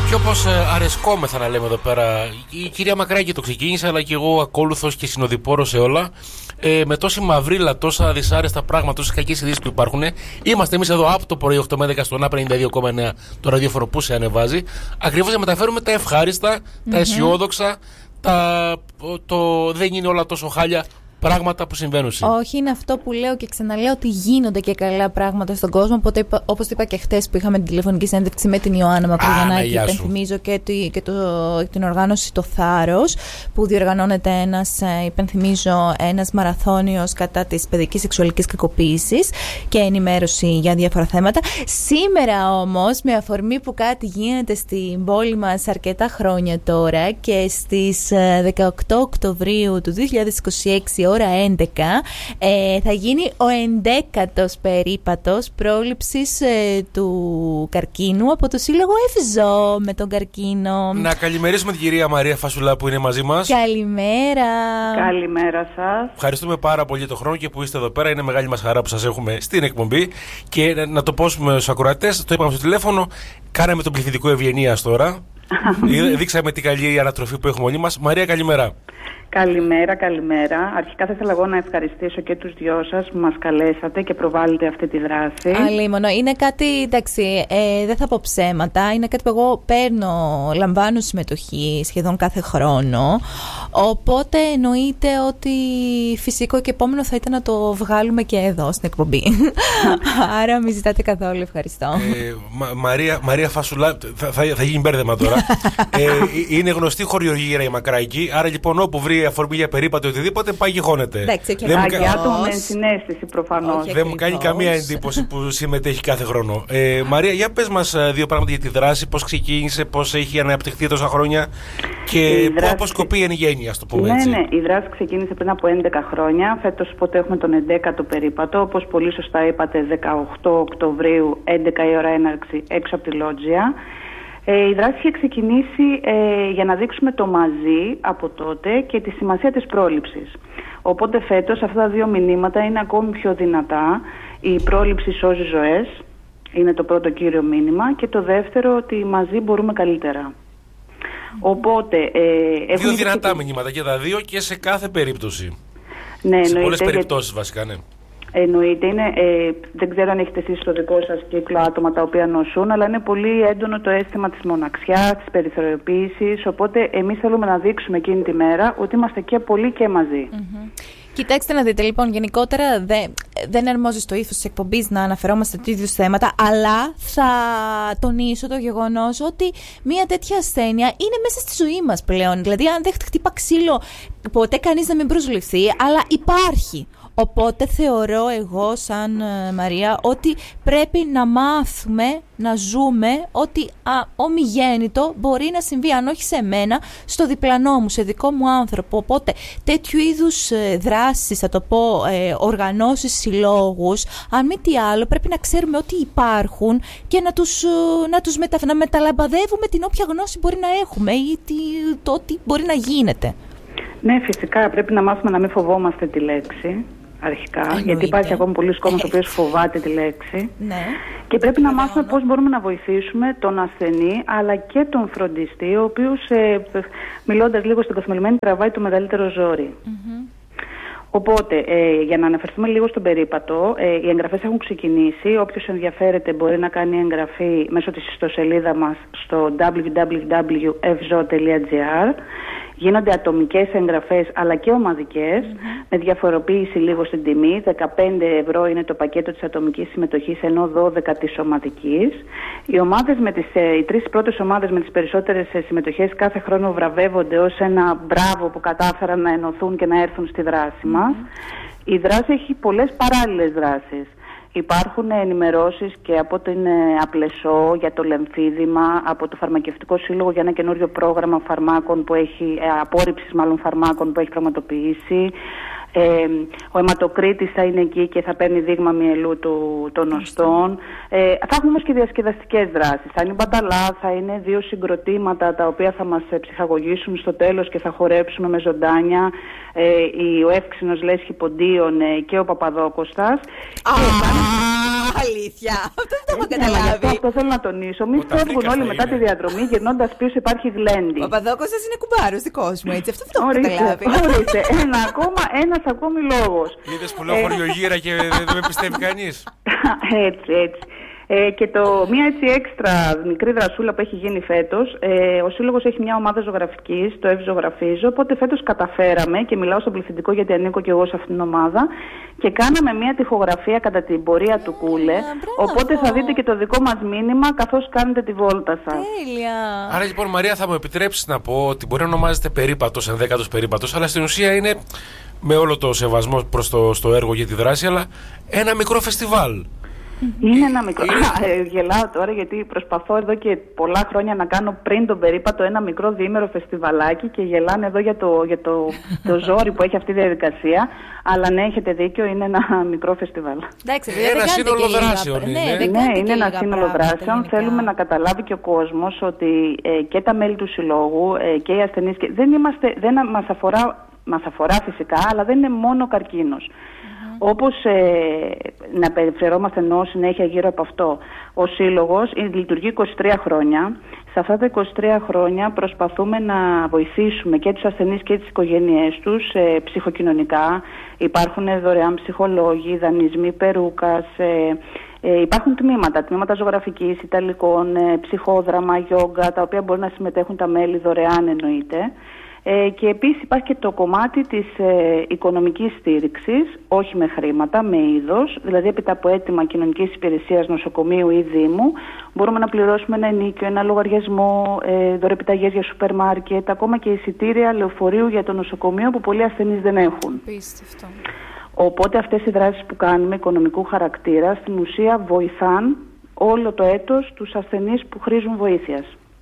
Και όπως αρεσκόμεθα να λέμε εδώ πέρα, η κυρία Μακράκη το ξεκίνησε, αλλά και εγώ ακόλουθος και συνοδοιπόρος σε όλα. Με τόση μαυρίλα, τόσα δυσάρεστα πράγματα, τόσες κακές ειδήσεις που υπάρχουν, είμαστε εμείς εδώ από το πρωί 8 με 10 στον A52,9 το ραδιόφωνο που σε ανεβάζει, ακριβώς να μεταφέρουμε τα ευχάριστα, τα αισιόδοξα, το δεν είναι όλα τόσο χάλια πράγματα που συμβαίνουν. Όχι, είναι αυτό που λέω και ξαναλέω, ότι γίνονται και καλά πράγματα στον κόσμο. Οπότε, όπως είπα και χτες που είχαμε την τηλεφωνική συνέντευξη με την Ιωάννα Μακρογιαννάκη, υπενθυμίζω και την οργάνωση Το Θάρρος, που διοργανώνεται ένας μαραθώνιος κατά της παιδικής σεξουαλικής κακοποίησης και ενημέρωση για διάφορα θέματα. Σήμερα όμως, με αφορμή που κάτι γίνεται στην πόλη μας αρκετά χρόνια τώρα, και στις 18 Οκτωβρίου του 2026 ώρα 11 θα γίνει ο 11ος περίπατος πρόληψης του καρκίνου από το Σύλλογο Εύζω με τον καρκίνο. Να καλημερίσουμε την κυρία Μαρία Φασουλά που είναι μαζί μας. Καλημέρα. Καλημέρα σας. Ευχαριστούμε πάρα πολύ τον χρόνο και που είστε εδώ πέρα. Είναι μεγάλη μας χαρά που σας έχουμε στην εκπομπή. Και να το πω στους ακροατές, το είπαμε στο τηλέφωνο, κάναμε τον πληθυντικό ευγενίας τώρα. Δείξαμε την καλή ανατροφή που έχουμε όλοι μας. Μαρία, καλημέρα. Καλημέρα. Αρχικά θα ήθελα εγώ να ευχαριστήσω και τους δυο σας που μας καλέσατε και προβάλλετε αυτή τη δράση. Αλίμονο. Είναι κάτι, εντάξει, δεν θα πω ψέματα. Είναι κάτι που εγώ λαμβάνω συμμετοχή σχεδόν κάθε χρόνο. Οπότε εννοείται ότι φυσικό και επόμενο θα ήταν να το βγάλουμε και εδώ στην εκπομπή. Άρα μην ζητάτε καθόλου, ευχαριστώ. Μαρία Φασουλά, θα γίνει μπέρδεμα τώρα. Είναι γνωστή χωριογύρα η Μακράκη. Άρα λοιπόν όπου βρει αφορμή για περίπατο οτιδήποτε πάει και χώνεται. Και άτομο με συναίσθηση προφανώς. Δεν μου κάνει καμία εντύπωση που συμμετέχει κάθε χρόνο. Μαρία, για πες μας δύο πράγματα για τη δράση, πώς ξεκίνησε, πώς έχει αναπτυχθεί τόσα χρόνια και πώς κοπεί εν γέννη, ας το πούμε έτσι. Ναι, η δράση ξεκίνησε πριν από 11 χρόνια. Φέτος πότε έχουμε τον 11ο περίπατο, όπως πολύ σωστά είπατε, 18 Οκτωβρίου, 11 η ώρα έναρξη έξω από τη Λότζια. Η δράση είχε ξεκινήσει για να δείξουμε το μαζί από τότε και τη σημασία της πρόληψης. Οπότε φέτος αυτά τα δύο μηνύματα είναι ακόμη πιο δυνατά. Η πρόληψη σώζει ζωές, είναι το πρώτο κύριο μήνυμα, και το δεύτερο ότι μαζί μπορούμε καλύτερα. Οπότε, δύο δυνατά μηνύματα και τα δύο και σε κάθε περίπτωση. Ναι, σε πολλές περιπτώσεις βασικά, ναι. Εννοείται, δεν ξέρω αν έχετε εσείς στο δικό σας κύκλο άτομα τα οποία νοσούν, αλλά είναι πολύ έντονο το αίσθημα της μοναξιάς, της περιθωριοποίησης, οπότε εμείς θέλουμε να δείξουμε εκείνη τη μέρα ότι είμαστε και πολλοί και μαζί. Κοιτάξτε να δείτε, λοιπόν, γενικότερα δεν αρμόζει στο ύφος της εκπομπής να αναφερόμαστε τέτοιου είδους θέματα, αλλά θα τονίσω το γεγονός ότι μια τέτοια ασθένεια είναι μέσα στη ζωή μας πλέον. Δηλαδή, αν δεν χτυπά ξύλο, ποτέ κανείς να μην προσληφθεί, αλλά υπάρχει. Οπότε θεωρώ εγώ σαν Μαρία ότι πρέπει να μάθουμε να ζούμε ότι ομιγέννητο μπορεί να συμβεί, αν όχι σε μένα, στο διπλανό μου, σε δικό μου άνθρωπο. Οπότε τέτοιου είδους δράσεις, θα το πω, οργανώσεις, συλλόγους, αν μη τι άλλο, πρέπει να ξέρουμε ότι υπάρχουν και να μεταλαμπαδεύουμε την όποια γνώση μπορεί να έχουμε ή το ότι μπορεί να γίνεται. Ναι, φυσικά πρέπει να μάθουμε να μην φοβόμαστε τη λέξη. Αρχικά, γιατί υπάρχει ακόμη πολλοί κόσμος ο οποίος φοβάται τη λέξη. Ναι. Και πρέπει να μάθουμε πώς μπορούμε να βοηθήσουμε τον ασθενή αλλά και τον φροντιστή, ο οποίος, μιλώντας λίγο στην καθημερινή, τραβάει το μεγαλύτερο ζόρι. Οπότε, για να αναφερθούμε λίγο στον περίπατο, οι εγγραφές έχουν ξεκινήσει. Όποιος ενδιαφέρεται μπορεί να κάνει εγγραφή μέσω της ιστοσελίδα μας στο www.evzo.gr. Γίνονται ατομικές εγγραφές αλλά και ομαδικές, με διαφοροποίηση λίγο στην τιμή. 15 ευρώ είναι το πακέτο της ατομικής συμμετοχής, ενώ 12 της ομαδικής. Οι τρεις πρώτες ομάδες με τις περισσότερες συμμετοχές κάθε χρόνο βραβεύονται ως ένα μπράβο που κατάφεραν να ενωθούν και να έρθουν στη δράση μας. Η δράση έχει πολλές παράλληλες δράσεις. Υπάρχουν ενημερώσεις και από την Απλεσό για το λεμφίδημα, από το Φαρμακευτικό Σύλλογο για ένα καινούριο πρόγραμμα φαρμάκων που έχει, απόρριψης μάλλον φαρμάκων που έχει πραγματοποιήσει. Ο αιματοκρίτης θα είναι εκεί και θα παίρνει δείγμα μυελού των οστών. Θα έχουμε όμως και διασκεδαστικές δράσεις. Θα είναι μπαταλά, θα είναι 2 συγκροτήματα τα οποία θα μας ψυχαγωγήσουν στο τέλος και θα χορέψουμε με ζωντάνια. Ο Εύξηνος Λέσχη Ποντίων και ο Παπαδόκωστας. Αλήθεια. Αυτό δεν το έχω καταλάβει. Αυτό θέλω να τονίσω. Μην φεύγουν όλοι μετά τη διαδρομή γυρνώντας πίσω, υπάρχει γλέντι. Ο Παπαδόκος σας είναι κουμπάρος δικός μου, έτσι. Αυτό δεν το έχω καταλάβει. Ορίστε, ένας ακόμη λόγος. Είδες που λέω χωριογύρα και δεν με πιστεύει κανείς. Έτσι. Και μία έτσι έξτρα μικρή δρασούλα που έχει γίνει φέτος, ο Σύλλογος έχει μια ομάδα ζωγραφικής, το Ευζωγραφίζω, οπότε φέτος καταφέραμε, και μιλάω στον πληθυντικό γιατί ανήκω και εγώ σε αυτήν την ομάδα, και κάναμε μια τοιχογραφία κατά την πορεία του Κούλε, οπότε θα δείτε και το δικό μας μήνυμα καθώς κάνετε τη βόλτα σας. Τέλεια. Άρα λοιπόν, Μαρία, θα μου επιτρέψεις να πω ότι μπορεί να ονομάζεται περίπατος, ενδέκατος περίπατος, αλλά στην ουσία είναι, με όλο το σεβασμό προς το έργο και τη δράση, αλλά ένα μικρό φεστιβάλ. Είναι ένα μικρό. Γελάω τώρα γιατί προσπαθώ εδώ και πολλά χρόνια να κάνω πριν τον περίπατο ένα μικρό διήμερο φεστιβαλάκι και γελάνε εδώ για το ζόρι που έχει αυτή η διαδικασία. Αλλά ναι, έχετε δίκιο, είναι ένα μικρό φεστιβάλ. Ένα σύνολο δράσεων. Ναι, είναι ένα σύνολο δράσεων. Θέλουμε να καταλάβει και ο κόσμος ότι και τα μέλη του συλλόγου και οι ασθενείς. Δεν μας αφορά φυσικά, αλλά δεν είναι μόνο ο καρκίνος. Όπως να περιφερόμαστε συνέχεια γύρω από αυτό, ο Σύλλογος λειτουργεί 23 χρόνια. Σε αυτά τα 23 χρόνια προσπαθούμε να βοηθήσουμε και τους ασθενείς και τις οικογένειές τους ψυχοκοινωνικά. Υπάρχουν δωρεάν ψυχολόγοι, δανεισμοί περούκας, υπάρχουν τμήματα ζωγραφικής, ιταλικών, ψυχόδραμα, γιόγκα, τα οποία μπορεί να συμμετέχουν τα μέλη δωρεάν εννοείται. Και επίσης υπάρχει και το κομμάτι της οικονομικής στήριξης, όχι με χρήματα, με είδος, δηλαδή έπειτα από αίτημα κοινωνικής υπηρεσίας, νοσοκομείου ή δήμου, μπορούμε να πληρώσουμε ένα ενίκιο, ένα λογαριασμό, δωρεπιταγές για σούπερ μάρκετ, ακόμα και εισιτήρια λεωφορείου για το νοσοκομείο που πολλοί ασθενείς δεν έχουν. Πίστευτο. Οπότε αυτές οι δράσεις που κάνουμε οικονομικού χαρακτήρα στην ουσία βοηθάν όλο το έτος τους ασθενείς που χρήζουν βοήθειας.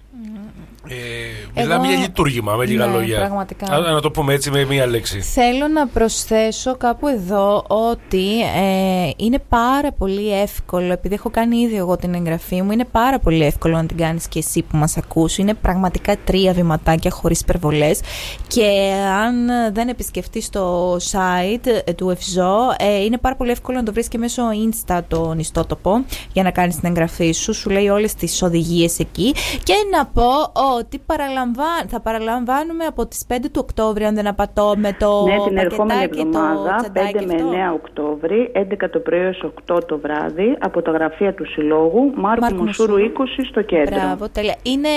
Μιλάμε για λειτουργήμα, με λίγα λόγια. Πραγματικά. Να το πούμε έτσι με μία λέξη. Θέλω να προσθέσω κάπου εδώ ότι είναι πάρα πολύ εύκολο, επειδή έχω κάνει ήδη εγώ την εγγραφή μου, είναι πάρα πολύ εύκολο να την κάνεις και εσύ που μας ακούς. Είναι πραγματικά 3 βηματάκια χωρίς υπερβολές. Και αν δεν επισκεφτείς το site του ΕΦΖΟ, είναι πάρα πολύ εύκολο να το βρεις και μέσω Insta τον ιστότοπο για να κάνεις την εγγραφή σου. Σου λέει όλες τις οδηγίες εκεί. Και να πω ότι θα παραλαμβάνουμε από τις 5 του Οκτώβρη, αν δεν απατώ, με το ναι, την ερχόμενη εβδομάδα, 5 με 9 Οκτώβρη, 11 το πρωί έως 8 το βράδυ, από τα γραφεία του Συλλόγου, Μάρκου Μουσούρου 20 στο κέντρο. Μπράβο, τέλεια. Είναι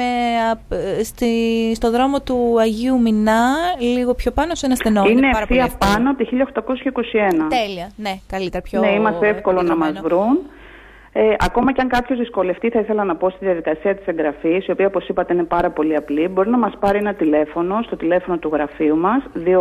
στο δρόμο του Αγίου Μινά, λίγο πιο πάνω σε ένα στενό. Είναι ευθεία πάνω τη 1821. Τέλεια, ναι, καλύτερα, πιο ναι, είμαστε εύκολο να μας βρουν. Ακόμα και αν κάποιος δυσκολευτεί, θα ήθελα να πω στη διαδικασία της εγγραφής, η οποία όπως είπατε είναι πάρα πολύ απλή, μπορεί να μας πάρει ένα τηλέφωνο στο τηλέφωνο του γραφείου μας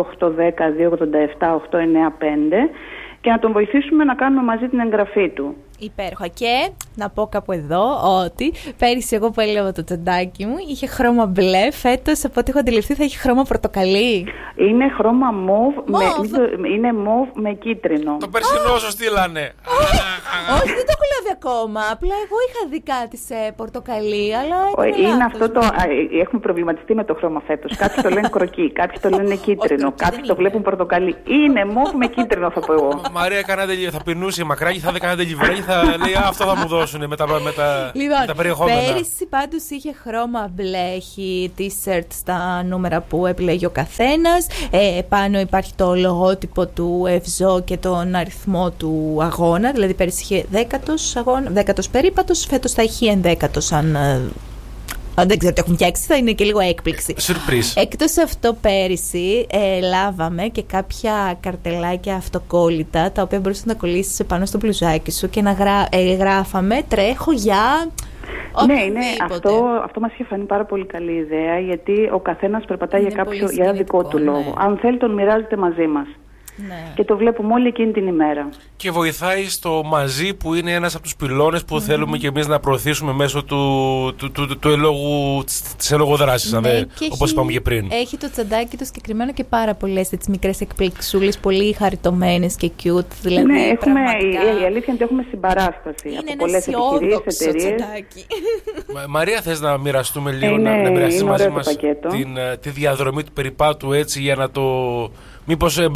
2810-287-895 και να τον βοηθήσουμε να κάνουμε μαζί την εγγραφή του. Υπέροχα. Και να πω κάπου εδώ ότι πέρυσι εγώ που έλεγα το τσαντάκι μου είχε χρώμα μπλε, φέτος από ό,τι έχω αντιληφθεί θα έχει χρώμα πορτοκαλί. Είναι χρώμα μοβ, είναι μοβ με κίτρινο. Το περσινό σου στείλανε. Όχι, δεν το έχω λάβει ακόμα. Απλά εγώ είχα δει κάτι σε πορτοκαλί, αλλά είναι αυτό το. Έχουμε προβληματιστεί με το χρώμα φέτος. Κάποιοι το λένε κροκί, κάποιοι το λένε κίτρινο, κάποιοι το βλέπουν πορτοκαλί. Είναι μοβ με κίτρινο, θα πω εγώ. Μαρία, θα πεινούσε η μακράκι, θα έκανε τελειβράκι, θα λέει αυτό θα μου δώσουν με τα περιεχόμενα. Πέρυσι πάντως είχε χρώμα μπλε, έχει t-shirt στα νούμερα που επιλέγει ο καθένας. Πάνω υπάρχει το λογότυπο του ΕΦΖΟ και τον αριθμό του αγώνα. Δηλαδή πέρυσι είχε 10ος περίπατος, φέτος θα έχει 11ος αν δεν ξέρω τι έχουν φτιάξει, θα είναι και λίγο έκπληξη. Surprise. Εκτός αυτό, πέρυσι λάβαμε και κάποια καρτελάκια αυτοκόλλητα, τα οποία μπορούσες να κολλήσεις πάνω στο μπλουζάκι σου και να γράφαμε «Τρέχω για...» Ναι, αυτό μας είχε φανεί πάρα πολύ καλή ιδέα, γιατί ο καθένας περπατάει για δικό του λόγο. Αν θέλει τον μοιράζεται μαζί μας. Ναι. Και το βλέπουμε όλοι εκείνη την ημέρα. Και βοηθάει στο μαζί που είναι ένας από τους πυλώνες που θέλουμε και εμείς να προωθήσουμε μέσω της ελόγου δράσης, όπως είπαμε και πριν. Έχει το τσαντάκι το συγκεκριμένο και πάρα πολλές τις μικρές εκπληξούλες, πολύ χαριτωμένες και cute. Δηλαδή, ναι, η αλήθεια είναι ότι έχουμε συμπαράσταση από πολλές επιχειρήσεις, εταιρείες. Μαρία, θες να μοιραστούμε λίγο, να μοιραστείς μαζί μας τη διαδρομή του περιπάτου έτσι για να το... Μήπως εμπρευστεί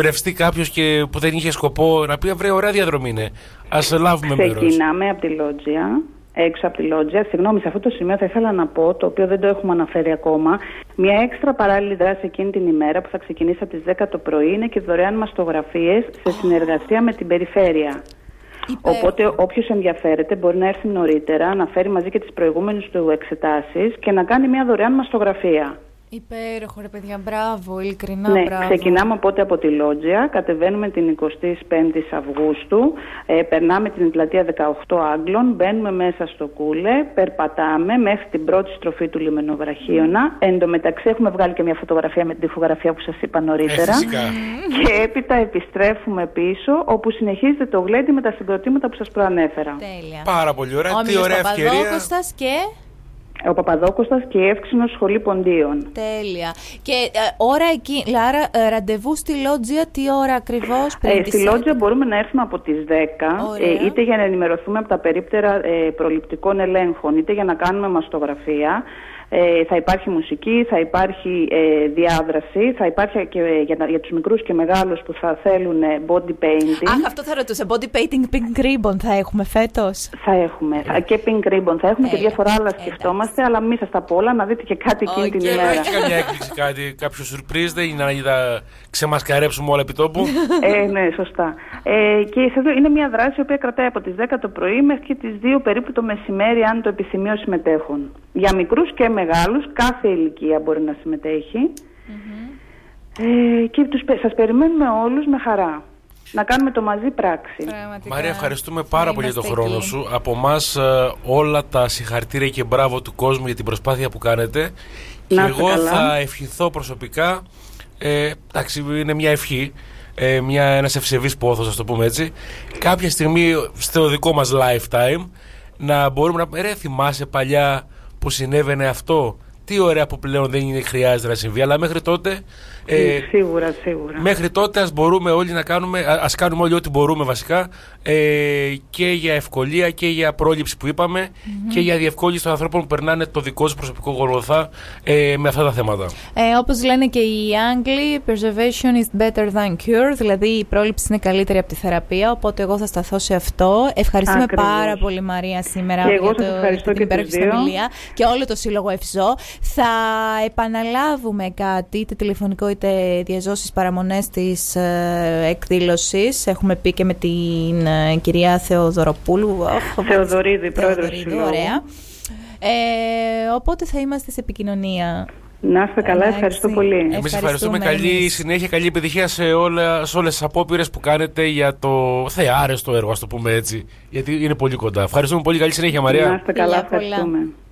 κάποιος που δεν είχε σκοπό να πει βρε, ωραία διαδρομή είναι. Ας λάβουμε μέρος. Ξεκινάμε από τη Λότζια. Έξω από τη Λότζια. Συγγνώμη, σε αυτό το σημείο θα ήθελα να πω, το οποίο δεν το έχουμε αναφέρει ακόμα, μια έξτρα παράλληλη δράση εκείνη την ημέρα που θα ξεκινήσει από τις 10 το πρωί είναι και δωρεάν μαστογραφίες σε συνεργασία με την περιφέρεια. Οπότε όποιος ενδιαφέρεται μπορεί να έρθει νωρίτερα, να φέρει μαζί και τις προηγούμενες του εξετάσεις και να κάνει μια δωρεάν μαστογραφία. Υπέροχο, ρε παιδιά, μπράβο, ειλικρινά, ναι, μπράβο. Ξεκινάμε οπότε από τη Λότζια, κατεβαίνουμε την 25η Αυγούστου, περνάμε την πλατεία 18 Άγγλων, μπαίνουμε μέσα στο Κούλε, περπατάμε μέχρι την πρώτη στροφή του Λιμενοβραχίωνα. Εν τω μεταξύ έχουμε βγάλει και μια φωτογραφία με την τυφογραφία που σας είπα νωρίτερα. Και έπειτα επιστρέφουμε πίσω, όπου συνεχίζεται το γλέντι με τα συγκροτήματα που σας προανέφερα. Τέλεια. Πάρα πολύ ωραία, τι ωραία ευκαιρία. Ο Παπαδόκοστας και η Εύξηνος Σχολή Ποντίων. Τέλεια. Και ώρα εκεί, Λάρα, ραντεβού στη Λότζια, τι ώρα ακριβώς? Στη Λότζια μπορούμε να έρθουμε από τις 10, είτε για να ενημερωθούμε από τα περίπτερα προληπτικών ελέγχων, είτε για να κάνουμε μαστογραφία. Θα υπάρχει μουσική, θα υπάρχει διάδραση, θα υπάρχει και για τους μικρούς και μεγάλους που θα θέλουν body painting. Αχ, αυτό θα ρωτούσα. Body painting, pink ribbon θα έχουμε φέτος? Θα έχουμε και pink ribbon, θα έχουμε και διάφορα άλλα σκεφτόμαστε, αλλά μην σας τα πω όλα, να δείτε και κάτι εκείνη την ημέρα. Έχει καμιά έκπληξη, κάποιο surprise, δεν είναι να τα ξεμασκαρέψουμε όλα επί τόπου. Ναι, σωστά. Και είναι μια δράση η οποία κρατάει από τις 10 το πρωί μέχρι και τις 2 περίπου το μεσημέρι, αν το επιθυμεί ο συμμετέχον. Για μικρούς και μεγάλους, κάθε ηλικία μπορεί να συμμετέχει. Και σας περιμένουμε όλους με χαρά. Να κάνουμε το μαζί πράξη. Μαρία, ευχαριστούμε πάρα πολύ για τον χρόνο σου. Από εμάς όλα τα συγχαρητήρια και μπράβο του κόσμου για την προσπάθεια που κάνετε. Και εγώ θα ευχηθώ προσωπικά, εντάξει, είναι μια ευχή, ένας ευσεβής πόθος, ας το πούμε έτσι, κάποια στιγμή στο δικό μας lifetime να μπορούμε να... θυμάσαι παλιά που συνέβαινε αυτό? Τι ωραία που πλέον δεν χρειάζεται να συμβεί, αλλά μέχρι τότε... Σίγουρα. Μέχρι τότε ας μπορούμε όλοι να κάνουμε, ας κάνουμε όλοι ό,τι μπορούμε βασικά, και για ευκολία και για πρόληψη που είπαμε, και για διευκόλυνση των ανθρώπων που περνάνε το δικό σου προσωπικό γολγοθά με αυτά τα θέματα. Όπως λένε και οι Άγγλοι, preservation is better than cure, δηλαδή η πρόληψη είναι καλύτερη από τη θεραπεία, οπότε εγώ θα σταθώ σε αυτό. Ευχαριστούμε πάρα πολύ, Μαρία, σήμερα για την υπέροχη συνομιλία και όλο το Σύλλογο Ευζώ. Θα επαναλάβουμε κάτι, είτε τηλεφωνικό είτε διαζώσεις παραμονές της εκδήλωσης. Έχουμε πει και με την κυρία Θεοδωροπούλου. Θεοδωρίδη, πρόεδρος του Συλλόγου. Ωραία. Οπότε θα είμαστε σε επικοινωνία. Να είστε καλά, ευχαριστώ πολύ. Εμείς ευχαριστούμε. Καλή συνέχεια, καλή επιτυχία σε όλες τις απόπειρες που κάνετε για το θεάρεστο έργο, ας το πούμε έτσι. Γιατί είναι πολύ κοντά. Ευχαριστούμε πολύ, καλή συνέχεια, Μαρία. Να είστε καλά, ευχαριστούμε.